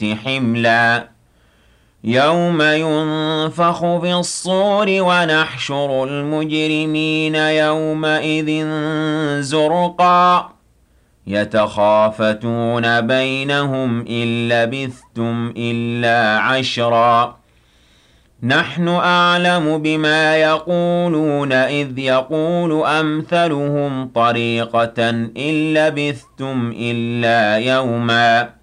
حملا يوم ينفخ في الصور ونحشر المجرمين يومئذ زرقا يتخافتون بينهم إن لبثتم إلا عشرا نحن أعلم بما يقولون إذ يقول أمثلهم طريقة إن لبثتم إلا يوما